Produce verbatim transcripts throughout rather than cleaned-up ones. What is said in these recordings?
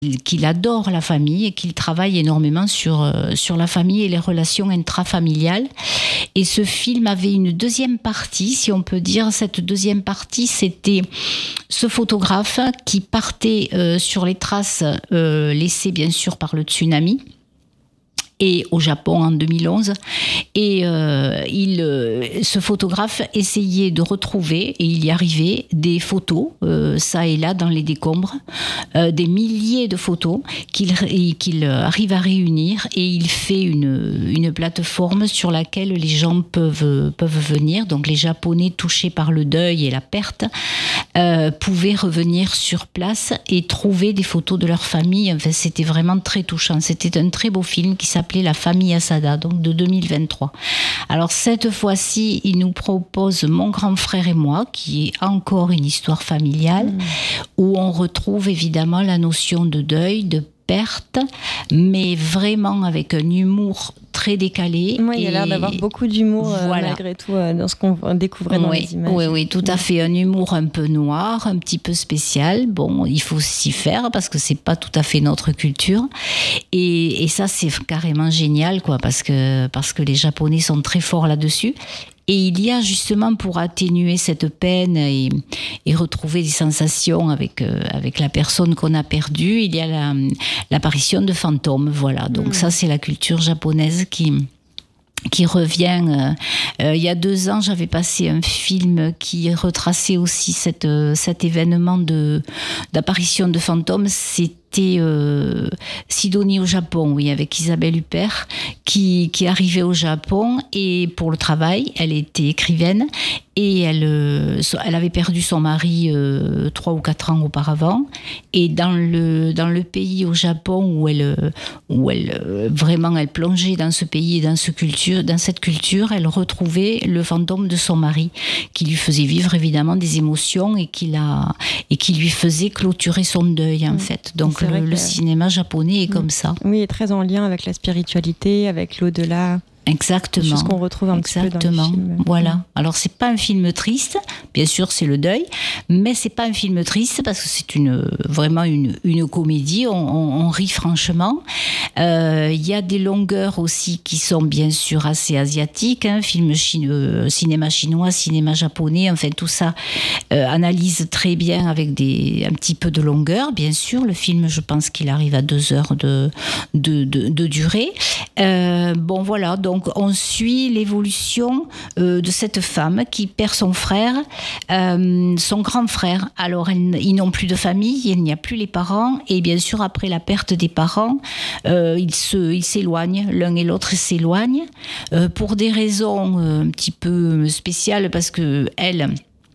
qu'il adore la famille et qu'il travaille énormément sur, euh, sur la famille et les relations intrafamiliales. Et ce film avait une deuxième partie, si on peut dire. Cette deuxième partie, c'était ce photographe qui partait euh, sur les traces euh, laissées bien sûr par le tsunami. Et au Japon en deux mille onze. Et euh, il, euh, ce photographe essayait de retrouver, et il y arrivait, des photos, euh, ça et là, dans les décombres, euh, des milliers de photos qu'il, qu'il arrive à réunir, et il fait une, une plateforme sur laquelle les gens peuvent, peuvent venir. Donc les Japonais touchés par le deuil et la perte euh, pouvaient revenir sur place et trouver des photos de leur famille. Enfin, c'était vraiment très touchant. C'était un très beau film qui s'appelait La famille Asada, donc de deux mille vingt-trois. Alors cette fois-ci, il nous propose Mon grand frère et moi, qui est encore une histoire familiale, mmh. où on retrouve évidemment la notion de deuil, de perte, mais vraiment avec un humour très décalé. Oui, il y a l'air d'avoir beaucoup d'humour voilà. euh, malgré tout euh, dans ce qu'on découvrait dans oui, les images. Oui, oui, tout à fait. Un humour un peu noir, un petit peu spécial. Bon, il faut s'y faire parce que c'est pas tout à fait notre culture. Et, et ça, c'est carrément génial, quoi, parce que, parce que les Japonais sont très forts là-dessus. Et il y a justement, pour atténuer cette peine et, et retrouver des sensations avec, euh, avec la personne qu'on a perdue, il y a la, l'apparition de fantômes. Voilà. Donc mmh. ça, c'est la culture japonaise qui... qui revient. Euh, euh, il y a deux ans, j'avais passé un film qui retraçait aussi cette, euh, cet événement de, d'apparition de fantômes. C'était euh, Sidonie au Japon, oui, avec Isabelle Huppert, qui, qui arrivait au Japon et pour le travail, elle était écrivaine et elle, euh, elle avait perdu son mari euh, trois ou quatre ans auparavant. Et dans le, dans le pays au Japon où elle, où elle vraiment elle plongeait dans ce pays et dans ce culture, dans cette culture, elle retrouvait le fantôme de son mari qui lui faisait vivre évidemment des émotions et qui, l'a, et qui lui faisait clôturer son deuil en mmh. fait. Donc le, le cinéma japonais est mmh. comme ça. Oui, et très en lien avec la spiritualité, avec l'au-delà. Exactement. C'est ce qu'on retrouve un Exactement. petit peu dans le film. Voilà. Mmh. Alors c'est pas un film triste, bien sûr c'est le deuil, mais c'est pas un film triste parce que c'est une vraiment une une comédie. On, on, on rit franchement. Il euh, y a des longueurs aussi qui sont bien sûr assez asiatiques. Hein, film chino, cinéma chinois, cinéma japonais. Enfin tout ça euh, analyse très bien avec des un petit peu de longueur. Bien sûr, le film, je pense qu'il arrive à deux heures de de de, de durée. Euh, bon voilà. Donc Donc, on suit l'évolution euh, de cette femme qui perd son frère, euh, son grand frère. Alors, elle, ils n'ont plus de famille, il n'y a plus les parents. Et bien sûr, après la perte des parents, euh, ils, se, ils s'éloignent. L'un et l'autre s'éloignent euh, pour des raisons euh, un petit peu spéciales parce que elle...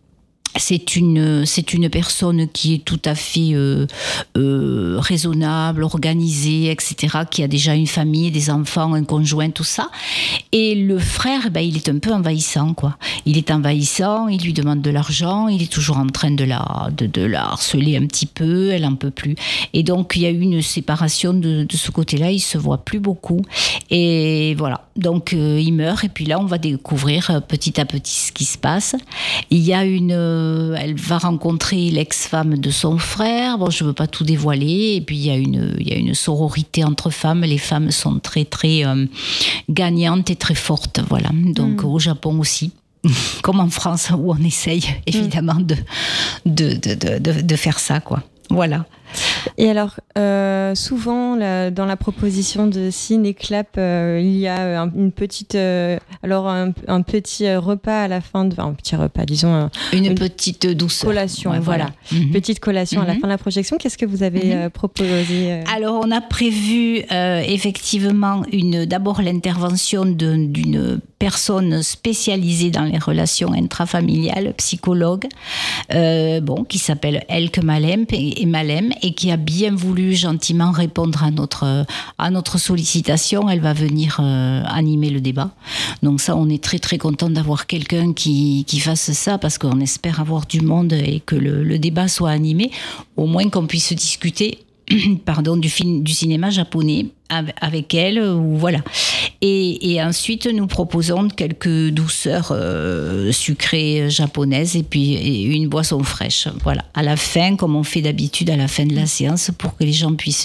C'est une, c'est une personne qui est tout à fait euh, euh, raisonnable, organisée, et cetera, qui a déjà une famille, des enfants, un conjoint, tout ça. Et le frère, ben, il est un peu envahissant, quoi. Il est envahissant, il lui demande de l'argent, il est toujours en train de la, de, de la harceler un petit peu, elle en peut plus. Et donc, il y a eu une séparation de, de ce côté-là, ils se voient plus beaucoup. Et voilà. Donc, euh, il meurt, et puis là, on va découvrir euh, petit à petit ce qui se passe. Il y a une... Elle va rencontrer l'ex-femme de son frère. Bon, je ne veux pas tout dévoiler. Et puis, il y a une, il y a une sororité entre femmes. Les femmes sont très, très euh, gagnantes et très fortes. Voilà. Donc, mmh. au Japon aussi. Comme en France, où on essaye, évidemment, de, de, de, de, de faire ça, quoi. Voilà. Et alors, euh, souvent, la, dans la proposition de Ciné Clap, euh, il y a un, une petite, euh, alors un, un petit repas à la fin, de, enfin, un petit repas, disons, un, une, une petite douce collation, ouais, voilà, voilà. Mm-hmm. Petite collation mm-hmm. à la fin de la projection. Qu'est-ce que vous avez mm-hmm. euh, proposé euh... Alors, on a prévu euh, effectivement une, d'abord l'intervention de, d'une personne spécialisée dans les relations intrafamiliales, psychologue, euh, bon, qui s'appelle Elke Malem et, et Malem. Et qui a bien voulu gentiment répondre à notre, à notre sollicitation. Elle va venir euh, animer le débat. Donc ça, on est très très content d'avoir quelqu'un qui, qui fasse ça parce qu'on espère avoir du monde et que le, le débat soit animé. Au moins qu'on puisse discuter pardon, du, film, du cinéma japonais avec elle, ou voilà. Et, et ensuite, nous proposons quelques douceurs euh, sucrées japonaises et puis et une boisson fraîche. Voilà. À la fin, comme on fait d'habitude à la fin de la séance, pour que les gens puissent